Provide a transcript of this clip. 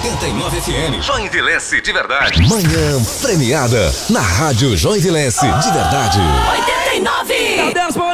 89 FM. Joinvilense de verdade. Manhã premiada na Rádio Joinvilense de verdade. 89. Meu Deus,